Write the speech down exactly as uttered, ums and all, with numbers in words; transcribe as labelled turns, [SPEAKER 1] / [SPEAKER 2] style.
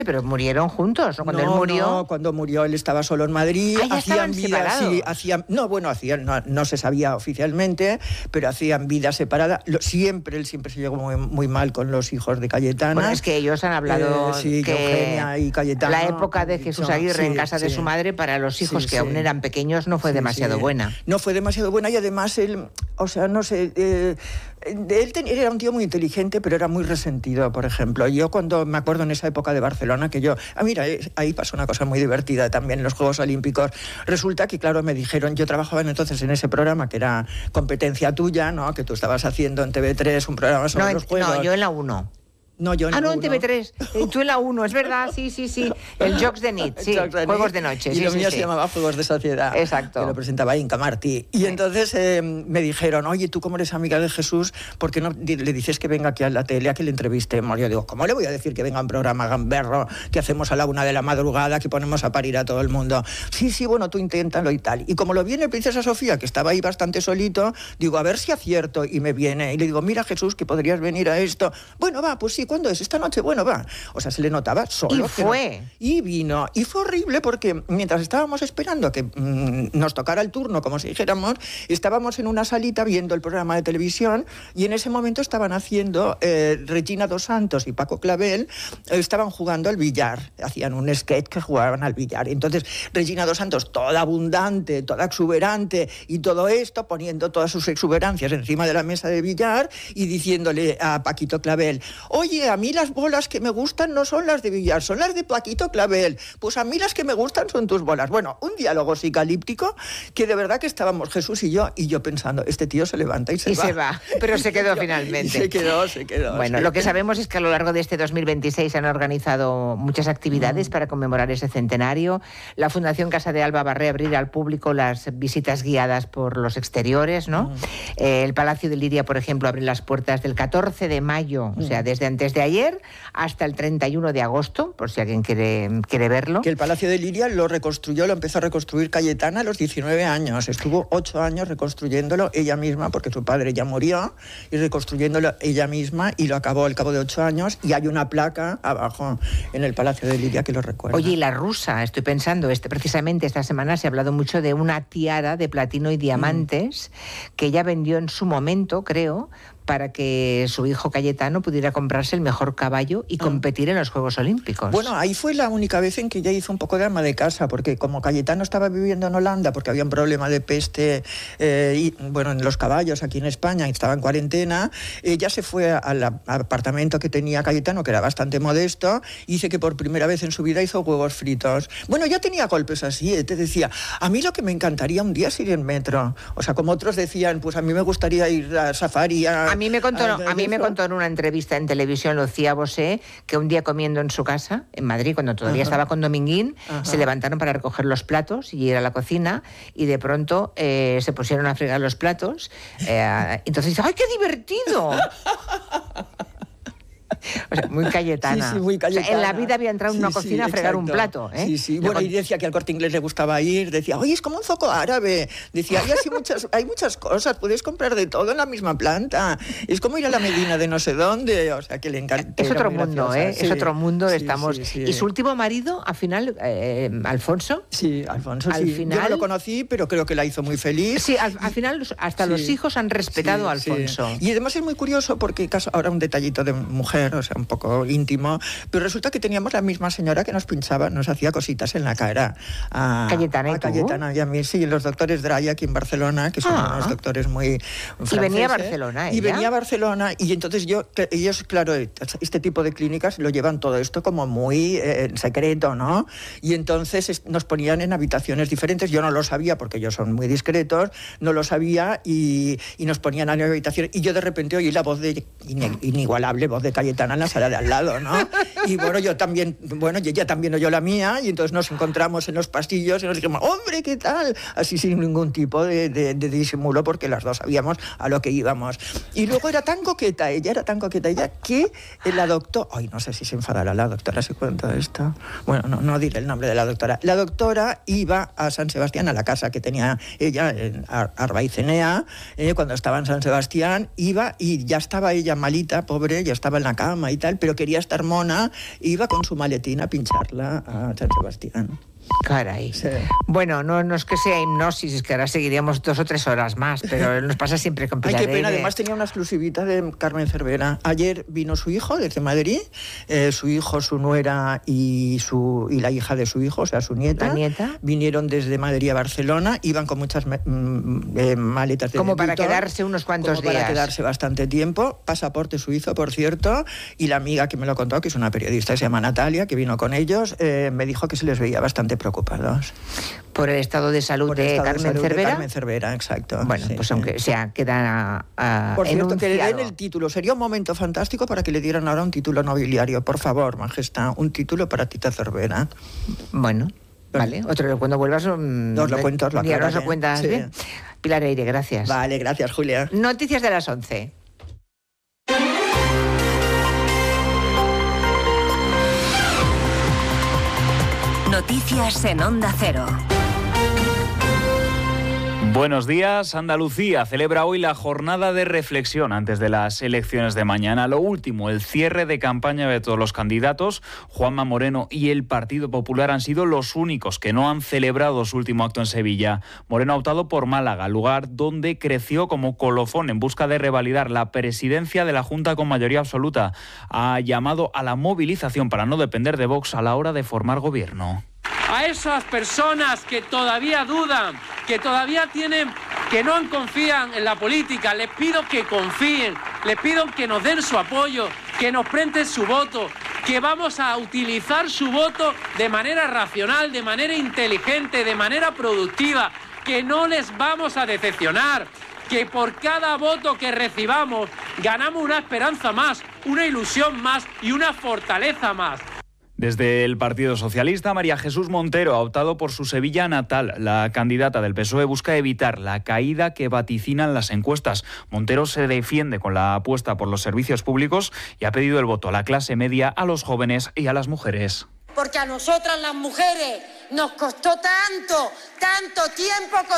[SPEAKER 1] Pero murieron juntos, ¿no? Cuando
[SPEAKER 2] no,
[SPEAKER 1] él murió...
[SPEAKER 2] No, cuando murió él estaba solo en Madrid.
[SPEAKER 1] Ah, ya
[SPEAKER 2] hacían
[SPEAKER 1] estaban
[SPEAKER 2] vida, sí, hacían, no, bueno, hacían, no, no se sabía oficialmente, pero hacían vida separada. Lo, siempre, él siempre se llevó muy, muy mal con los hijos de Cayetana.
[SPEAKER 1] Bueno, es que ellos han hablado
[SPEAKER 2] eh, sí,
[SPEAKER 1] que
[SPEAKER 2] Eugenia y Cayetano,
[SPEAKER 1] la época de Jesús Aguirre
[SPEAKER 2] sí,
[SPEAKER 1] en casa de
[SPEAKER 2] sí.
[SPEAKER 1] su madre para los hijos
[SPEAKER 2] sí,
[SPEAKER 1] que
[SPEAKER 2] sí.
[SPEAKER 1] aún eran pequeños no fue
[SPEAKER 2] sí,
[SPEAKER 1] demasiado
[SPEAKER 2] sí.
[SPEAKER 1] buena.
[SPEAKER 2] No fue demasiado buena y además él, o sea, no sé... Eh, Él, ten, él era un tío muy inteligente, pero era muy resentido, por ejemplo. Yo cuando me acuerdo en esa época de Barcelona, que yo... Ah, mira, ahí pasó una cosa muy divertida también en los Juegos Olímpicos. Resulta que, claro, me dijeron... Yo trabajaba entonces en ese programa que era competencia tuya, ¿no? Que tú estabas haciendo en T V tres un programa sobre
[SPEAKER 1] no,
[SPEAKER 2] los Juegos.
[SPEAKER 1] No, yo en la uno.
[SPEAKER 2] No, yo en
[SPEAKER 1] ah, no,
[SPEAKER 2] uno.
[SPEAKER 1] en T V tres. Eh, tú en la uno, es verdad, sí, sí, sí. El Jocs de Nit, sí,
[SPEAKER 2] de
[SPEAKER 1] Juegos
[SPEAKER 2] Nit.
[SPEAKER 1] de Noche.
[SPEAKER 2] Y
[SPEAKER 1] sí,
[SPEAKER 2] lo
[SPEAKER 1] sí,
[SPEAKER 2] mío
[SPEAKER 1] sí.
[SPEAKER 2] se llamaba Juegos de Sociedad.
[SPEAKER 1] Exacto.
[SPEAKER 2] Que lo presentaba Inca Martí. Y
[SPEAKER 1] sí.
[SPEAKER 2] entonces eh, me dijeron, oye, tú como eres amiga de Jesús, ¿por qué no le dices que venga aquí a la tele, a que le entrevistemos? Yo digo, ¿cómo le voy a decir que venga a un programa gamberro que hacemos a la una de la madrugada, que ponemos a parir a todo el mundo? Sí, sí, bueno, tú inténtalo y tal. Y como lo viene el Princesa Sofía, que estaba ahí bastante solito, digo, a ver si acierto. Y me viene. Y le digo, mira, Jesús, que podrías venir a esto. Bueno, va, pues sí, ¿cuándo es? Esta noche, bueno, va. O sea, se le notaba solo.
[SPEAKER 1] Y fue.
[SPEAKER 2] No... Y vino. Y fue horrible porque mientras estábamos esperando que mmm, nos tocara el turno, como si dijéramos, estábamos en una salita viendo el programa de televisión y en ese momento estaban haciendo eh, Regina dos Santos y Paco Clavel, eh, estaban jugando al billar. Hacían un sketch que jugaban al billar. Entonces, Regina dos Santos, toda abundante, toda exuberante y todo esto, poniendo todas sus exuberancias encima de la mesa de billar y diciéndole a Paquito Clavel, oye, a mí las bolas que me gustan no son las de billar, son las de Paquito Clavel. Pues a mí las que me gustan son tus bolas. Bueno, un diálogo psicalíptico que de verdad que estábamos Jesús y yo, y yo pensando, este tío se levanta y se
[SPEAKER 1] y
[SPEAKER 2] va.
[SPEAKER 1] Y se va, pero se quedó finalmente.
[SPEAKER 2] Y se quedó, se quedó.
[SPEAKER 1] Bueno,
[SPEAKER 2] sí.
[SPEAKER 1] Lo que sabemos es que a lo largo de este dos mil veintiséis se han organizado muchas actividades mm. para conmemorar ese centenario. La Fundación Casa de Alba va a reabrir al público las visitas guiadas por los exteriores, ¿no? Mm. Eh, el Palacio de Liria, por ejemplo, abre las puertas del catorce de mayo, mm. o sea, desde antes de ayer hasta el treinta y uno de agosto, por si alguien quiere, quiere verlo.
[SPEAKER 2] Que el Palacio de Liria lo reconstruyó, lo empezó a reconstruir Cayetana a los diecinueve años. Estuvo ocho años reconstruyéndolo ella misma, porque su padre ya murió, y reconstruyéndolo ella misma, y lo acabó al cabo de ocho años, y hay una placa abajo en el Palacio de Liria que lo recuerda.
[SPEAKER 1] Oye, y la rusa, estoy pensando, este, precisamente esta semana se ha hablado mucho de una tiara de platino y diamantes mm. que ella vendió en su momento, creo, para que su hijo Cayetano pudiera comprarse el mejor caballo y competir en los Juegos Olímpicos.
[SPEAKER 2] Bueno, ahí fue la única vez en que ella hizo un poco de ama de casa, porque como Cayetano estaba viviendo en Holanda, porque había un problema de peste, eh, y, bueno, en los caballos aquí en España, y estaba en cuarentena, ella se fue al apartamento que tenía Cayetano, que era bastante modesto, y dice que por primera vez en su vida hizo huevos fritos. Bueno, ya tenía golpes así, ¿eh? Te decía, a mí lo que me encantaría un día es ir en metro. O sea, como otros decían, pues a mí me gustaría ir a safari, a...
[SPEAKER 1] A mí me contó, a mí me contó en una entrevista en televisión Lucía Bosé que un día comiendo en su casa, en Madrid, cuando todavía Ajá. estaba con Dominguín, Ajá. se levantaron para recoger los platos y ir a la cocina y de pronto eh, se pusieron a fregar los platos. Eh, entonces dice, ¡ay, qué divertido! O sea, muy Cayetana.
[SPEAKER 2] Sí, sí, muy Cayetana.
[SPEAKER 1] O sea, en la vida había entrado en una
[SPEAKER 2] sí,
[SPEAKER 1] cocina
[SPEAKER 2] sí,
[SPEAKER 1] a fregar
[SPEAKER 2] exacto.
[SPEAKER 1] un plato. ¿eh?
[SPEAKER 2] Sí, sí.
[SPEAKER 1] Luego...
[SPEAKER 2] Bueno, y decía que al Corte Inglés le gustaba ir, decía, oye, es como un zoco árabe. Decía, hay así muchas, hay muchas cosas, puedes comprar de todo en la misma planta. Es como ir a la Medina de no sé dónde, o sea, que le encanta.
[SPEAKER 1] Es otro mundo, ¿eh? Sí, es otro mundo,
[SPEAKER 2] sí,
[SPEAKER 1] estamos...
[SPEAKER 2] Sí, sí.
[SPEAKER 1] ¿Y su último marido, al final, eh, Alfonso?
[SPEAKER 2] Sí, Alfonso,
[SPEAKER 1] al
[SPEAKER 2] sí.
[SPEAKER 1] Final...
[SPEAKER 2] Yo no lo conocí, pero creo que la hizo muy feliz.
[SPEAKER 1] Sí, al, al final hasta sí. los hijos han respetado
[SPEAKER 2] sí,
[SPEAKER 1] a Alfonso.
[SPEAKER 2] Sí. Y además es muy curioso porque, ahora un detallito de mujer, o sea, un poco íntimo, pero resulta que teníamos la misma señora que nos pinchaba, nos hacía cositas en la cara. A,
[SPEAKER 1] Cayetana, ¿y
[SPEAKER 2] a Cayetana y a mí, sí, los doctores Draya aquí en Barcelona, que son ah. unos doctores muy franceses.
[SPEAKER 1] Y venía a Barcelona, ¿ella?
[SPEAKER 2] Y venía a Barcelona, y entonces yo, ellos, claro, este tipo de clínicas lo llevan todo esto como muy eh, en secreto, ¿no? Y entonces es, nos ponían en habitaciones diferentes, yo no lo sabía porque ellos son muy discretos, no lo sabía, y, y nos ponían en habitaciones, y yo de repente oí la voz de, inigualable voz de Cayetana en la sala de al lado, ¿no? Y bueno, yo también, bueno, y ella también oyó la mía, y entonces nos encontramos en los pasillos y nos dijimos, hombre, ¿qué tal? Así sin ningún tipo de, de, de disimulo, porque las dos sabíamos a lo que íbamos. Y luego era tan coqueta ella, era tan coqueta ella, que la doctora, ay, no sé si se enfadará la doctora si cuento esto, bueno, no, no diré el nombre de la doctora, la doctora iba a San Sebastián, a la casa que tenía ella en Ar Arbaicenea, eh, cuando estaba en San Sebastián, iba y ya estaba ella malita, pobre, ya estaba en la cama, fama y tal, pero quería estar mona, iba con su maletín a pincharla a San Sebastián.
[SPEAKER 1] Caray.
[SPEAKER 2] Sí.
[SPEAKER 1] Bueno, no, no es que sea hipnosis, es que ahora seguiríamos dos o tres horas más, pero nos pasa siempre con Pilar.
[SPEAKER 2] Ay, qué pena.
[SPEAKER 1] Eire.
[SPEAKER 2] Además tenía una exclusivita de Carmen Cervera. Ayer vino su hijo desde Madrid, eh, su hijo, su nuera y su y la hija de su hijo, o sea, su nieta.
[SPEAKER 1] ¿La nieta?
[SPEAKER 2] Vinieron desde Madrid a Barcelona, iban con muchas mm, eh, maletas de
[SPEAKER 1] Como
[SPEAKER 2] Louis
[SPEAKER 1] para
[SPEAKER 2] Vuitton,
[SPEAKER 1] quedarse unos cuantos
[SPEAKER 2] como
[SPEAKER 1] días.
[SPEAKER 2] para quedarse bastante tiempo. Pasaporte suizo, por cierto, y la amiga que me lo contó, que es una periodista, se llama Natalia, que vino con ellos, eh, me dijo que se les veía bastante preocupados.
[SPEAKER 1] Por el estado de salud,
[SPEAKER 2] Por el
[SPEAKER 1] de,
[SPEAKER 2] estado
[SPEAKER 1] Carmen
[SPEAKER 2] de salud
[SPEAKER 1] Cervera.
[SPEAKER 2] de Carmen Cervera, exacto.
[SPEAKER 1] Bueno,
[SPEAKER 2] sí,
[SPEAKER 1] pues
[SPEAKER 2] sí.
[SPEAKER 1] aunque sea, queda uh,
[SPEAKER 2] Por cierto, que le
[SPEAKER 1] enunciado.
[SPEAKER 2] den el título. Sería un momento fantástico para que le dieran ahora un título nobiliario. Por favor, Majestad, un título para Tita Cervera.
[SPEAKER 1] Bueno, vale. Otro, cuando vuelvas... Um,
[SPEAKER 2] Os lo cuento, os lo
[SPEAKER 1] ya nos
[SPEAKER 2] aclararé.
[SPEAKER 1] lo cuentas
[SPEAKER 2] Sí.
[SPEAKER 1] bien. Pilar Eire, gracias.
[SPEAKER 2] Vale, gracias, Julia.
[SPEAKER 1] Noticias de las once.
[SPEAKER 3] Noticias en Onda Cero.
[SPEAKER 4] Buenos días. Andalucía celebra hoy la jornada de reflexión antes de las elecciones de mañana. Lo último, el cierre de campaña de todos los candidatos. Juanma Moreno y el Partido Popular han sido los únicos que no han celebrado su último acto en Sevilla. Moreno ha optado por Málaga, lugar donde creció como colofón en busca de revalidar la presidencia de la Junta con mayoría absoluta. Ha llamado a la movilización para no depender de Vox a la hora de formar gobierno.
[SPEAKER 5] A esas personas que todavía dudan, que todavía tienen, que no confían en la política, les pido que confíen, les pido que nos den su apoyo, que nos presten su voto, que vamos a utilizar su voto de manera racional, de manera inteligente, de manera productiva, que no les vamos a decepcionar, que por cada voto que recibamos ganamos una esperanza más, una ilusión más y una fortaleza más.
[SPEAKER 4] Desde el Partido Socialista, María Jesús Montero ha optado por su Sevilla natal. La candidata del P S O E busca evitar la caída que vaticinan las encuestas. Montero se defiende con la apuesta por los servicios públicos y ha pedido el voto a la clase media, a los jóvenes y a las mujeres.
[SPEAKER 6] Porque a nosotras las mujeres nos costó tanto, tanto tiempo